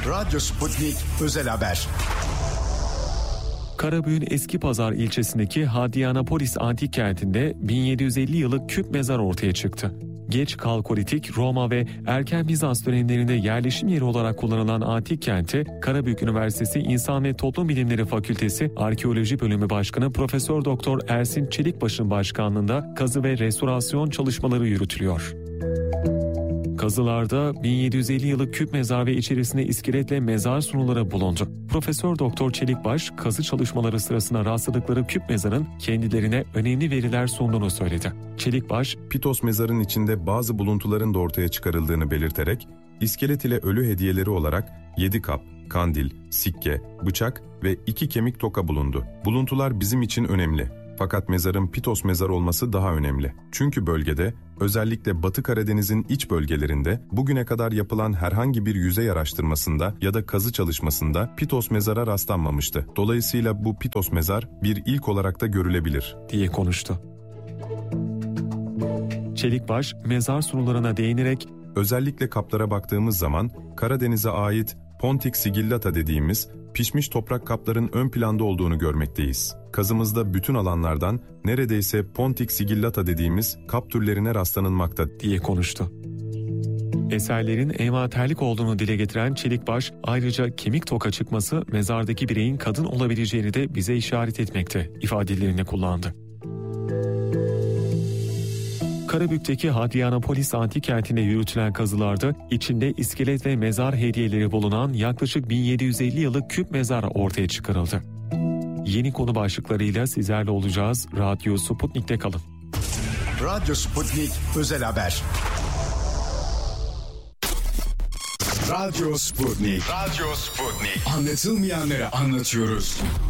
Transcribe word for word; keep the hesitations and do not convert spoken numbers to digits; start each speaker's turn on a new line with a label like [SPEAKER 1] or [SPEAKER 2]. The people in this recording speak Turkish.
[SPEAKER 1] Radyo Sputnik Özel Haber.
[SPEAKER 2] Karabük'ün Eskipazar ilçesindeki Hadrianapolis antik kentinde bin yedi yüz elli yıllık küp mezar ortaya çıktı. Geç Kalkolitik, Roma ve erken Bizans dönemlerinde yerleşim yeri olarak kullanılan antik kente Karabük Üniversitesi İnsan ve Toplum Bilimleri Fakültesi Arkeoloji Bölümü Başkanı Profesör Doktor Ersin Çelikbaş'ın başkanlığında kazı ve restorasyon çalışmaları yürütülüyor. Kazılarda bin yedi yüz elli yıllık küp mezar ve içerisinde iskeletle mezar sunuları bulundu. Profesör Doktor Çelikbaş, kazı çalışmaları sırasında rastladıkları küp mezarın kendilerine önemli veriler sunduğunu söyledi. Çelikbaş,
[SPEAKER 3] Pitos mezarın içinde bazı buluntuların da ortaya çıkarıldığını belirterek, iskelet ile ölü hediyeleri olarak yedi kap, kandil, sikke, bıçak ve iki kemik toka bulundu. Buluntular bizim için önemli. Fakat mezarın Pitos mezarı olması daha önemli. Çünkü bölgede, özellikle Batı Karadeniz'in iç bölgelerinde bugüne kadar yapılan herhangi bir yüzey araştırmasında ya da kazı çalışmasında Pitos mezara rastlanmamıştı. Dolayısıyla bu Pitos mezar bir ilk olarak da görülebilir,
[SPEAKER 2] diye konuştu. Çelikbaş, mezar sunularına değinerek,
[SPEAKER 3] özellikle kaplara baktığımız zaman Karadeniz'e ait Pontik sigillata dediğimiz pişmiş toprak kapların ön planda olduğunu görmekteyiz. Kazımızda bütün alanlardan neredeyse Pontik sigillata dediğimiz kap türlerine rastlanılmakta,
[SPEAKER 2] diye konuştu. Eserlerin envanterlik olduğunu dile getiren Çelikbaş, ayrıca kemik toka çıkması mezardaki bireyin kadın olabileceğini de bize işaret etmekte ifadelerini kullandı. Karabük'teki Hadrianapolis antik kentinde yürütülen kazılarda içinde iskelet ve mezar hediyeleri bulunan yaklaşık bin yedi yüz elli yıllık küp mezar ortaya çıkarıldı. Yeni konu başlıklarıyla sizlerle olacağız. Radyo Sputnik'te kalın.
[SPEAKER 1] Radyo Sputnik Özel Haber. Radyo Sputnik. Radyo Sputnik. Anlatılmayanları anlatıyoruz.